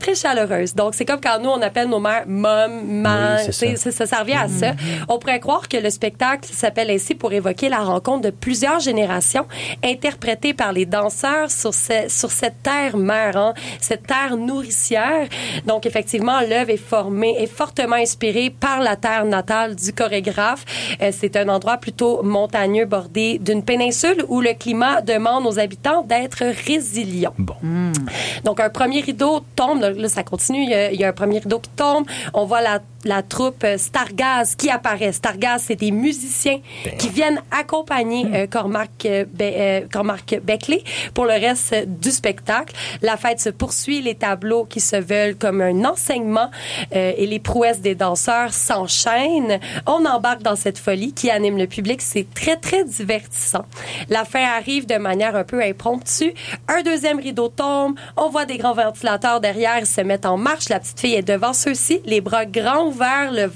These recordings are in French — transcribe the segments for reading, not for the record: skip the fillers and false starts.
très chaleureuse. Donc, c'est comme quand nous, on appelle nos mères mom, man. Oui, ça revient à ça. On pourrait croire que le spectacle s'appelle ainsi pour évoquer la rencontre de plusieurs générations interprétées par les danseurs sur cette terre-mère, hein, cette terre nourricière. Donc, effectivement, l'œuvre est fortement inspirée par la terre natale du chorégraphe. C'est un endroit plutôt montagneux bordé d'une péninsule où le climat demande aux habitants d'être résilients. Bon. Donc, un premier rideau tombe. Là, ça continue. Il y a un premier rideau qui tombe. On voit la troupe Stargaz qui apparaît. Stargaz, c'est des musiciens qui viennent accompagner Cormac Beckley pour le reste du spectacle. La fête se poursuit. Les tableaux qui se veulent comme un enseignement et les prouesses des danseurs s'enchaînent. On embarque dans cette folie qui anime le public. C'est très, très divertissant. La fin arrive de manière un peu impromptue. Un deuxième rideau tombe. On voit des grands ventilateurs derrière se mettre en marche. La petite fille est devant ceux-ci, les bras grands ouverts. Le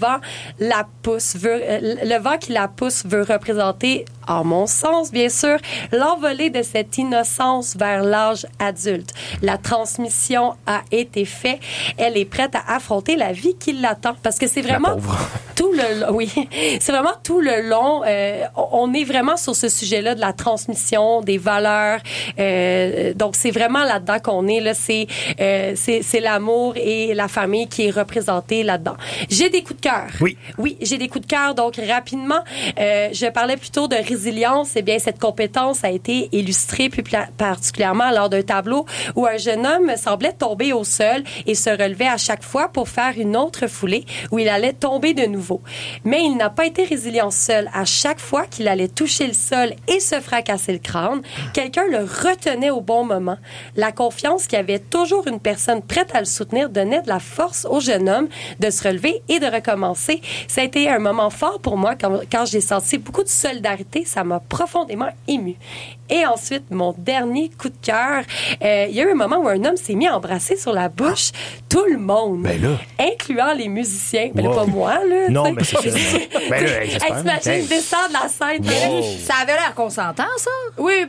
vent qui la pousse veut représenter, en mon sens, bien sûr, l'envolée de cette innocence vers l'âge adulte. La transmission a été faite. Elle est prête à affronter la vie qui l'attend. Parce que c'est vraiment tout le long. On est vraiment sur ce sujet-là de la transmission, des valeurs. Donc, c'est vraiment là-dedans qu'on est. Là. C'est l'amour et la famille qui est représentée là-dedans. J'ai des coups de cœur. Oui, j'ai des coups de cœur. Donc, rapidement, je parlais plutôt de résilience. Eh bien, cette compétence a été illustrée plus particulièrement lors d'un tableau où un jeune homme semblait tomber au sol et se relevait à chaque fois pour faire une autre foulée où il allait tomber de nouveau. Mais il n'a pas été résilient seul. À chaque fois qu'il allait toucher le sol et se fracasser le crâne, quelqu'un le retenait au bon moment. La confiance qu'il y avait toujours une personne prête à le soutenir donnait de la force au jeune homme de se relever et de recommencer. Ça a été un moment fort pour moi quand j'ai senti beaucoup de solidarité. Ça m'a profondément émue. Et ensuite, mon dernier coup de cœur, il y a eu un moment où un homme s'est mis à embrasser sur la bouche tout le monde, incluant les musiciens. Mais là, pas moi, là. Non, mais c'est ça. T'imagines descendre la scène. Ça avait l'air consentant, ça? Oui,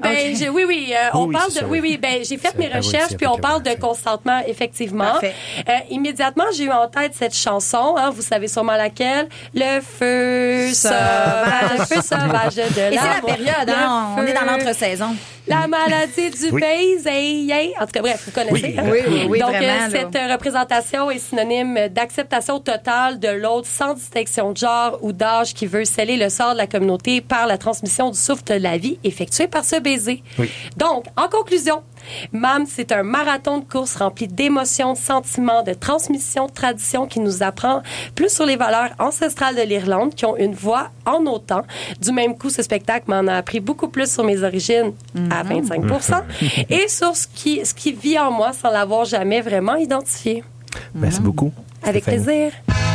j'ai fait mes recherches, puis on parle de consentement, effectivement. Immédiatement, j'ai eu en tête cette chanson, hein, vous savez sûrement laquelle, Le feu sauvage, le feu sauvage de l'amour. Et c'est la période, hein, on est dans l'entre-saison. La maladie du pays. En tout cas, bref, vous connaissez. Oui, donc, vraiment, cette représentation est synonyme d'acceptation totale de l'autre sans distinction de genre ou d'âge qui veut sceller le sort de la communauté par la transmission du souffle de la vie effectuée par ce baiser. Donc, en conclusion, MAM, c'est un marathon de course rempli d'émotions, de sentiments, de transmission, de traditions qui nous apprend plus sur les valeurs ancestrales de l'Irlande qui ont une voix en autant. Du même coup, ce spectacle m'en a appris beaucoup plus sur mes origines à 25% et sur ce qui vit en moi sans l'avoir jamais vraiment identifié. Merci beaucoup. Avec plaisir.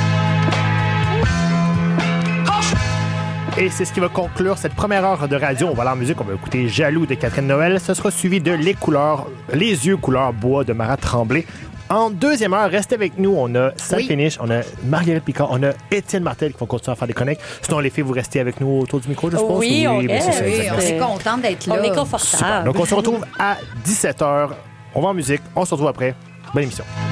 Et c'est ce qui va conclure cette première heure de radio. On va aller en musique. On va écouter Jaloux de Catherine Noël. Ce sera suivi de Les yeux couleur bois de Marat Tremblay. En deuxième heure, restez avec nous. On a Sam Finish, on a Marguerite Picard, on a Étienne Martel qui vont continuer à faire des connects. Sinon, les filles, vous restez avec nous autour du micro, je pense. Oui, on est contente d'être là. On est confortable. Donc, on se retrouve à 17h. On va en musique. On se retrouve après. Bonne émission.